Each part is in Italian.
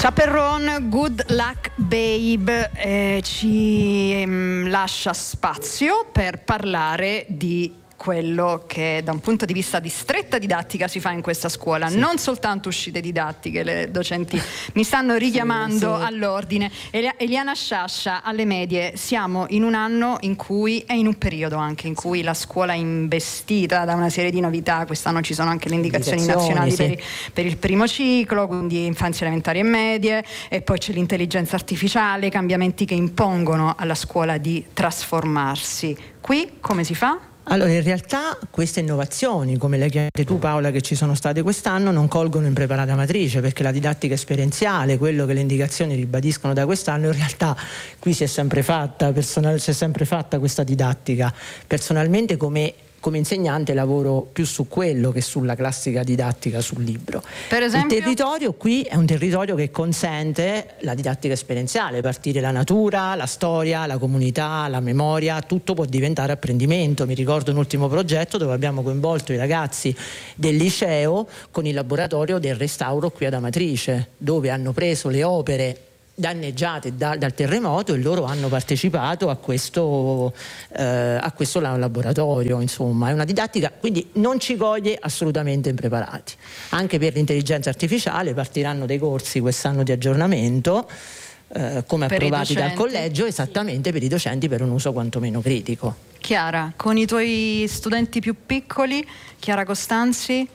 Chaperone, Good Luck Babe ci lascia spazio per parlare di quello che da un punto di vista di stretta didattica si fa in questa scuola, sì. Non soltanto uscite didattiche, le docenti mi stanno richiamando all'ordine. Eliana Sciascia, alle medie siamo in un anno in cui, è in un periodo anche in cui la scuola è investita da una serie di novità. Quest'anno ci sono anche le indicazioni nazionali per il primo ciclo, quindi infanzia, elementari e medie, e poi c'è l'intelligenza artificiale, cambiamenti che impongono alla scuola di trasformarsi. Qui come si fa? Allora, in realtà queste innovazioni, come le chiamate tu Paola, che ci sono state quest'anno, non colgono impreparata matrice, perché la didattica esperienziale, quello che le indicazioni ribadiscono da quest'anno, in realtà qui si è sempre fatta, c'è sempre fatta questa didattica. Personalmente come insegnante lavoro più su quello che sulla classica didattica sul libro. Per esempio? Il territorio qui è un territorio che consente la didattica esperienziale, partire la natura, la storia, la comunità, la memoria, tutto può diventare apprendimento. Mi ricordo un ultimo progetto dove abbiamo coinvolto i ragazzi del liceo con il laboratorio del restauro qui ad Amatrice, dove hanno preso le opere danneggiate dal terremoto e loro hanno partecipato a questo laboratorio. Insomma, è una didattica, quindi non ci coglie assolutamente impreparati. Anche per l'intelligenza artificiale partiranno dei corsi quest'anno di aggiornamento, come approvati dal collegio, esattamente per i docenti, per un uso quantomeno critico. Chiara, con i tuoi studenti più piccoli, Chiara Costanzi?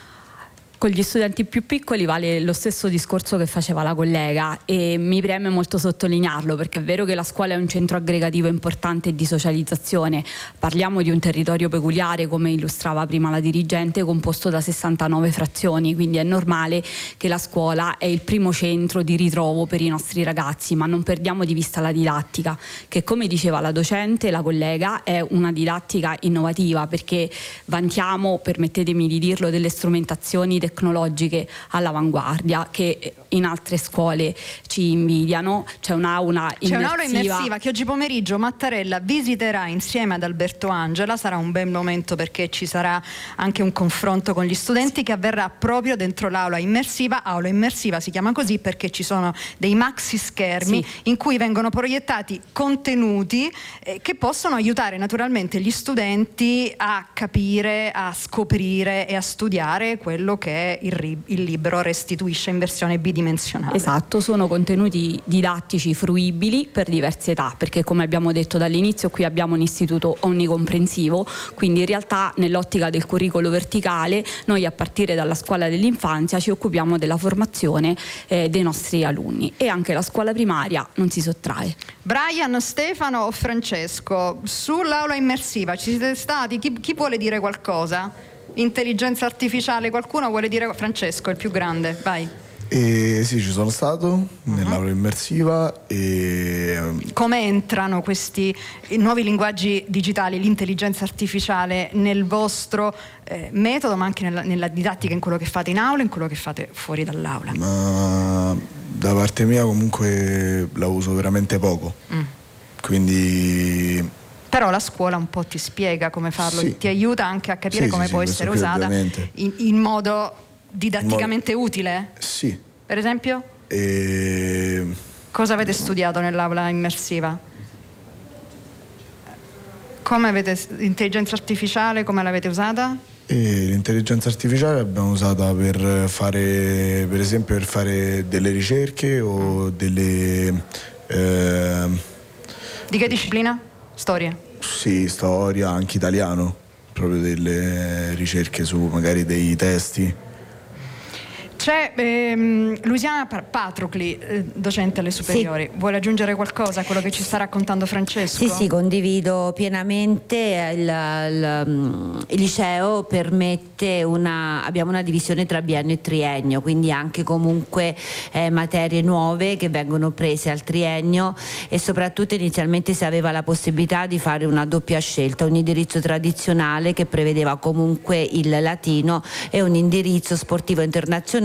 Con gli studenti più piccoli vale lo stesso discorso che faceva la collega, e mi preme molto sottolinearlo, perché è vero che la scuola è un centro aggregativo importante di socializzazione. Parliamo di un territorio peculiare, come illustrava prima la dirigente, composto da 69 frazioni, quindi è normale che la scuola è il primo centro di ritrovo per i nostri ragazzi, ma non perdiamo di vista la didattica, che, come diceva la docente, la collega, è una didattica innovativa, perché vantiamo, permettetemi di dirlo, delle strumentazioni tecnologiche all'avanguardia che in altre scuole ci invidiano. C'è un'aula immersiva che oggi pomeriggio Mattarella visiterà insieme ad Alberto Angela. Sarà un bel momento, perché ci sarà anche un confronto con gli studenti che avverrà proprio dentro l'aula immersiva. Aula immersiva si chiama così perché ci sono dei maxi schermi in cui vengono proiettati contenuti che possono aiutare naturalmente gli studenti a capire, a scoprire e a studiare quello che il libro restituisce in versione bidimensionale. Esatto, sono contenuti didattici fruibili per diverse età, perché, come abbiamo detto dall'inizio, qui abbiamo un istituto onnicomprensivo, quindi in realtà nell'ottica del curricolo verticale noi, a partire dalla scuola dell'infanzia, ci occupiamo della formazione dei nostri alunni, e anche la scuola primaria non si sottrae. Brian, Stefano o Francesco, sull'aula immersiva ci siete stati? Chi vuole dire qualcosa? Intelligenza artificiale, qualcuno vuole dire? Francesco, il più grande, vai. Sì, ci sono stato nell'aula immersiva. Come entrano questi nuovi linguaggi digitali, l'intelligenza artificiale, nel vostro metodo, ma anche nella didattica, in quello che fate in aula, in quello che fate fuori dall'aula? Ma da parte mia comunque la uso veramente poco, quindi... Però la scuola un po' ti spiega come farlo, ti aiuta anche a capire come può essere usata in modo didatticamente utile? Sì. Per esempio? Cosa avete studiato nell'aula immersiva? Come avete l'intelligenza artificiale, come l'avete usata? L'intelligenza artificiale l'abbiamo usata per fare, per esempio, per fare delle ricerche o delle... Di che disciplina? Storia? Sì, storia, anche italiano, proprio delle ricerche su magari dei testi. C'è Luciana Patrocli, docente alle superiori. Sì. Vuole aggiungere qualcosa a quello che ci sta raccontando Francesco? Sì, condivido pienamente. Il liceo permette abbiamo una divisione tra biennio e triennio, quindi anche comunque materie nuove che vengono prese al triennio, e soprattutto inizialmente si aveva la possibilità di fare una doppia scelta, un indirizzo tradizionale che prevedeva comunque il latino e un indirizzo sportivo internazionale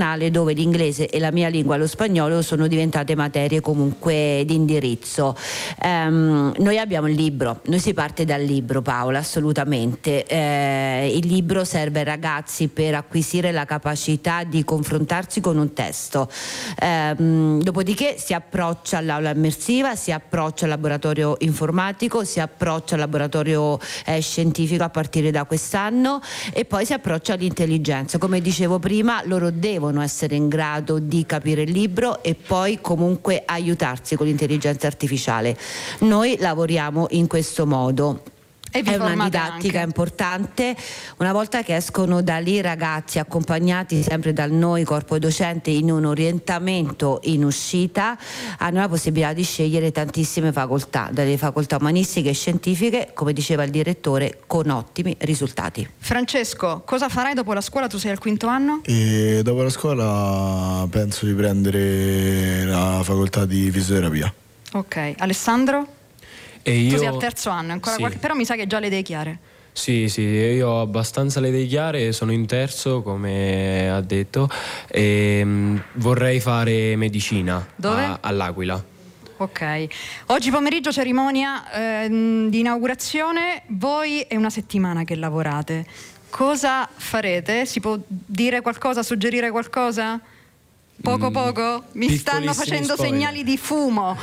nazionale, dove l'inglese e la mia lingua, lo spagnolo, sono diventate materie comunque di indirizzo. Noi abbiamo il libro, noi si parte dal libro, Paola, assolutamente. Il libro serve ai ragazzi per acquisire la capacità di confrontarsi con un testo, dopodiché si approccia all'aula immersiva, si approccia al laboratorio informatico, si approccia al laboratorio scientifico a partire da quest'anno, e poi si approccia all'intelligenza. Come dicevo prima, loro devono essere in grado di capire il libro e poi comunque aiutarsi con l'intelligenza artificiale. Noi lavoriamo in questo modo. È una didattica importante. Una volta che escono da lì, ragazzi, accompagnati sempre da noi, corpo docente, in un orientamento in uscita, hanno la possibilità di scegliere tantissime facoltà, dalle facoltà umanistiche e scientifiche, come diceva il direttore, con ottimi risultati. Francesco, cosa farai dopo la scuola? Tu sei al 5º anno? E dopo la scuola penso di prendere la facoltà di fisioterapia. Ok. Alessandro? E io... Tu sei al 3º anno, ancora sì. però mi sa che già le idee chiare. Sì, io ho abbastanza le idee chiare, sono in 3º, come ha detto, e vorrei fare medicina. Dove? All'Aquila. Ok. Oggi pomeriggio cerimonia di inaugurazione. Voi è una settimana che lavorate. Cosa farete? Si può dire qualcosa, suggerire qualcosa? Poco? Mi stanno facendo spoiler. segnali di fumo.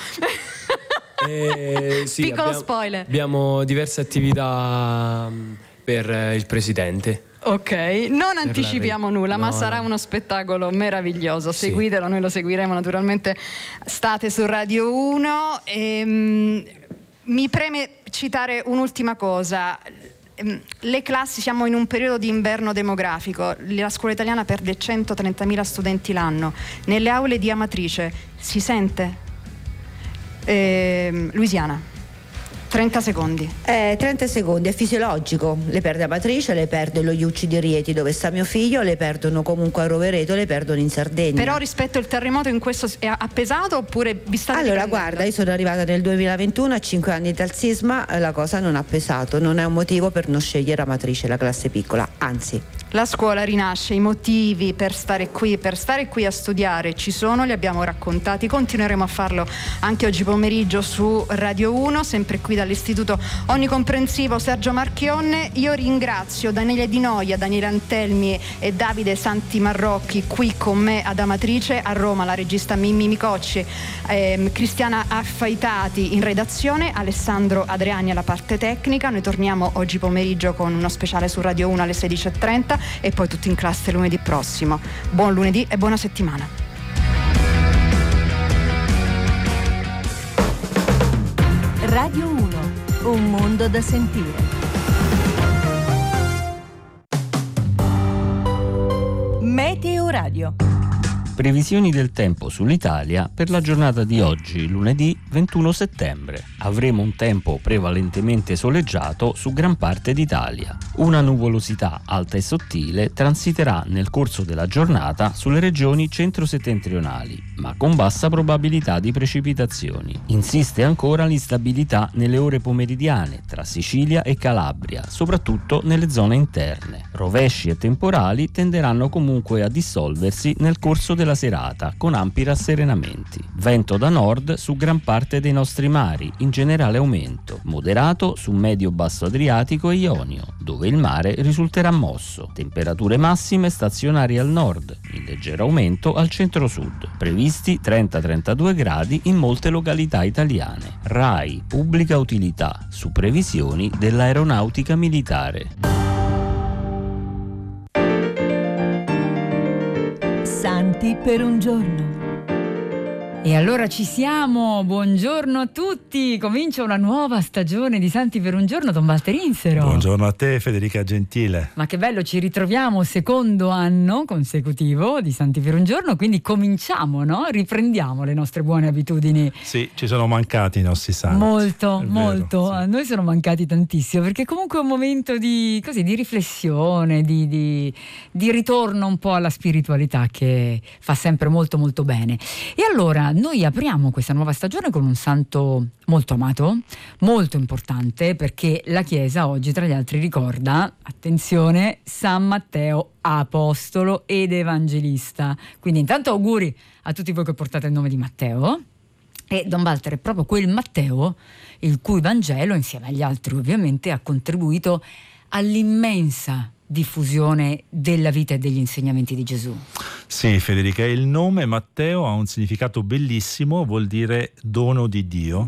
Sì, Piccolo spoiler. Abbiamo diverse attività per il presidente. Ok, non anticipiamo nulla, ma sarà uno spettacolo meraviglioso. Seguitelo, noi lo seguiremo naturalmente. State su Radio 1. Mi preme citare un'ultima cosa. Le classi, siamo in un periodo di inverno demografico, la scuola italiana perde 130.000 studenti l'anno. Nelle aule di Amatrice si sente? Louisiana, 30 secondi. 30 secondi, è fisiologico. Le perde Amatrice, le perde lo Iucci di Rieti dove sta mio figlio, le perdono comunque a Rovereto, le perdono in Sardegna. Però rispetto al terremoto in questo ha pesato oppure vi state Allora riprendendo? guarda, io sono arrivata nel 2021 a 5 anni dal sisma, la cosa non ha pesato, non è un motivo per non scegliere Amatrice, la classe piccola, anzi. La scuola rinasce, i motivi per stare qui a studiare ci sono, li abbiamo raccontati, continueremo a farlo anche oggi pomeriggio su Radio 1, sempre qui dall'Istituto Onnicomprensivo Sergio Marchionne. Io ringrazio Daniele Di Noia, Daniele Antelmi e Davide Santi Marrocchi qui con me ad Amatrice, a Roma la regista Mimmi Micocci, Cristiana Affaitati in redazione, Alessandro Adriani alla parte tecnica. Noi torniamo oggi pomeriggio con uno speciale su Radio 1 alle 16:30 e poi tutti in classe lunedì prossimo. Buon lunedì e buona settimana. Radio 1, un mondo da sentire. Meteo Radio. Previsioni del tempo sull'Italia per la giornata di oggi, lunedì 21 settembre. Avremo un tempo prevalentemente soleggiato su gran parte d'Italia. Una nuvolosità alta e sottile transiterà nel corso della giornata sulle regioni centro-settentrionali, ma con bassa probabilità di precipitazioni. Insiste ancora l'instabilità nelle ore pomeridiane tra Sicilia e Calabria, soprattutto nelle zone interne. Rovesci e temporali tenderanno comunque a dissolversi nel corso della serata con ampi rasserenamenti. Vento da nord su gran parte dei nostri mari, in generale aumento, moderato su medio-basso Adriatico e Ionio, dove il mare risulterà mosso. Temperature massime stazionarie al nord, in leggero aumento al centro-sud. Previsti 30-32 gradi in molte località italiane. RAI, pubblica utilità, su previsioni dell'aeronautica militare. Santi per un giorno. E allora ci siamo, buongiorno a tutti, comincia una nuova stagione di Santi per un giorno, Don Walter Insero. Buongiorno a te Federica Gentile. Ma che bello, ci ritroviamo secondo anno consecutivo di Santi per un giorno, quindi cominciamo, no? Riprendiamo le nostre buone abitudini. Sì, ci sono mancati i nostri santi. Molto, È molto, vero, sì. A noi sono mancati tantissimo, perché comunque è un momento di riflessione, di ritorno un po' alla spiritualità che fa sempre molto molto bene. E allora noi apriamo questa nuova stagione con un santo molto amato, molto importante, perché la Chiesa oggi tra gli altri ricorda, attenzione, San Matteo apostolo ed evangelista. Quindi intanto auguri a tutti voi che portate il nome di Matteo. E Don Walter è proprio quel Matteo il cui Vangelo, insieme agli altri ovviamente, ha contribuito all'immensa diffusione della vita e degli insegnamenti di Gesù. Sì, Federica, il nome Matteo ha un significato bellissimo, vuol dire dono di Dio.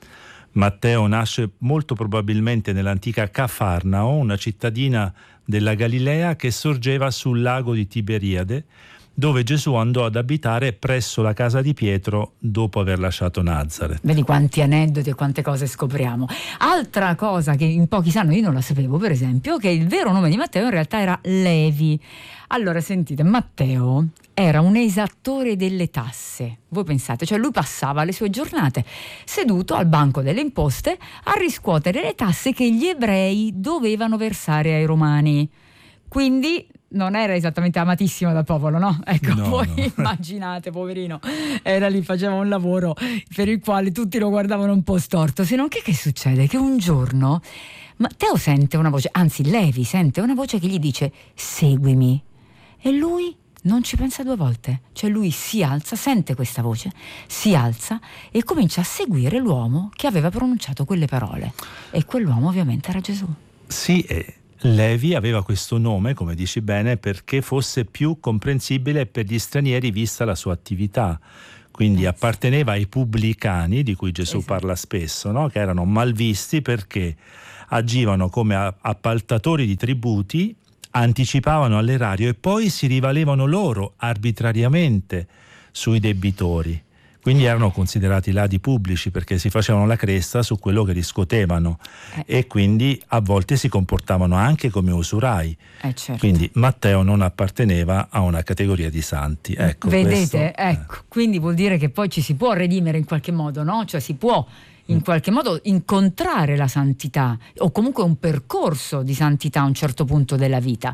Matteo nasce molto probabilmente nell'antica Cafarnao, una cittadina della Galilea che sorgeva sul lago di Tiberiade, dove Gesù andò ad abitare presso la casa di Pietro dopo aver lasciato Nazareth. Vedi quanti aneddoti e quante cose scopriamo. Altra cosa che in pochi sanno, io non la sapevo per esempio, che il vero nome di Matteo in realtà era Levi. Allora sentite, Matteo era un esattore delle tasse. Voi pensate, cioè lui passava le sue giornate seduto al banco delle imposte a riscuotere le tasse che gli ebrei dovevano versare ai romani. Quindi non era esattamente amatissimo dal popolo, no? Ecco, voi immaginate, poverino, era lì, faceva un lavoro per il quale tutti lo guardavano un po' storto. Se non che succede? Che un giorno Matteo sente una voce, anzi Levi sente una voce che gli dice seguimi, e lui non ci pensa due volte, cioè lui si alza, sente questa voce, si alza e comincia a seguire l'uomo che aveva pronunciato quelle parole, e quell'uomo ovviamente era Gesù. Sì, Levi aveva questo nome, come dici bene, perché fosse più comprensibile per gli stranieri vista la sua attività. Quindi apparteneva ai pubblicani, di cui Gesù parla spesso, no? Che erano malvisti perché agivano come appaltatori di tributi, anticipavano all'erario e poi si rivalevano loro arbitrariamente sui debitori. Quindi erano considerati ladi pubblici perché si facevano la cresta su quello che riscuotevano e quindi a volte si comportavano anche come usurai. Certo. Quindi Matteo non apparteneva a una categoria di santi. Ecco, vedete? questo, ecco, quindi vuol dire che poi ci si può redimere in qualche modo, no? Cioè si può in qualche modo incontrare la santità o comunque un percorso di santità a un certo punto della vita.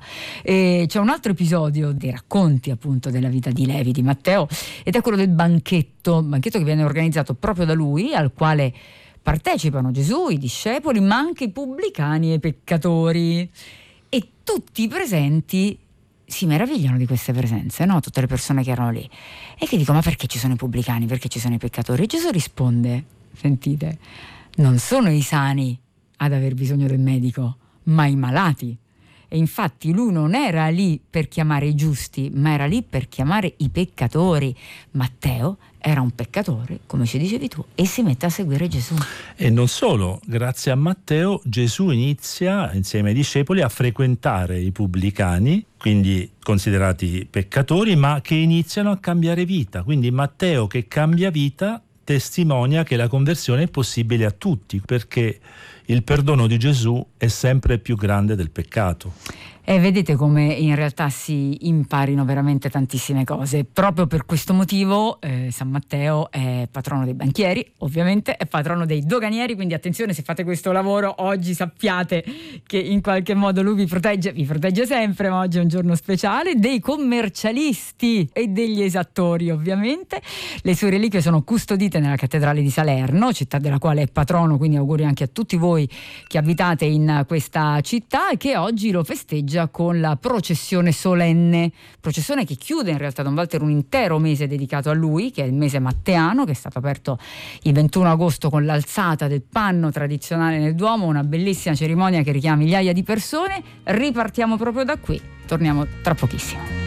E c'è un altro episodio dei racconti appunto della vita di Levi, di Matteo, ed è quello del banchetto che viene organizzato proprio da lui, al quale partecipano Gesù, i discepoli, ma anche i pubblicani e i peccatori, e tutti i presenti si meravigliano di queste presenze, no? Tutte le persone che erano lì, e che dicono: ma perché ci sono i pubblicani, perché ci sono i peccatori? E Gesù risponde: sentite, non sono i sani ad aver bisogno del medico, ma i malati. E infatti lui non era lì per chiamare i giusti, ma era lì per chiamare i peccatori. Matteo era un peccatore, come ci dicevi tu, e si mette a seguire Gesù. E non solo, grazie a Matteo Gesù inizia insieme ai discepoli a frequentare i pubblicani, quindi considerati peccatori, ma che iniziano a cambiare vita. Quindi Matteo che cambia vita testimonia che la conversione è possibile a tutti, perché il perdono di Gesù è sempre più grande del peccato. E vedete come in realtà si imparino veramente tantissime cose. Proprio per questo motivo San Matteo è patrono dei banchieri, ovviamente è patrono dei doganieri, quindi attenzione, se fate questo lavoro oggi sappiate che in qualche modo lui vi protegge sempre, ma oggi è un giorno speciale, dei commercialisti e degli esattori ovviamente. Le sue reliquie sono custodite nella cattedrale di Salerno, città della quale è patrono, quindi auguri anche a tutti voi che abitate in questa città e che oggi lo festeggia con la processione solenne, processione che chiude in realtà Don Walter un intero mese dedicato a lui, che è il mese matteano, che è stato aperto il 21 agosto con l'alzata del panno tradizionale nel Duomo, una bellissima cerimonia che richiama migliaia di persone. Ripartiamo proprio da qui, torniamo tra pochissimo.